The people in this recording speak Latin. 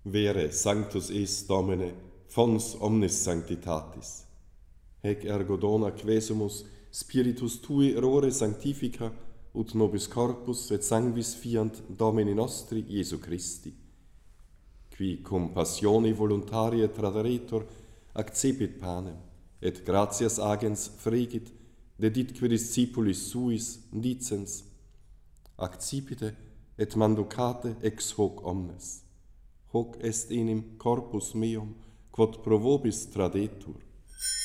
Vere sanctus es Domine, fons omnis sanctitatis. Hec ergo dona quesumus spiritus tui erore sanctifica, ut nobis corpus et sanguis fiant Domini nostri Iesu Christi, qui cum passione voluntaria traderetur accepit panem, et gratias agens fregit, deditque discipulis suis dicens, accipite et manducate ex hoc omnes. Hoc est enim corpus meum, quod pro vobis tradetur.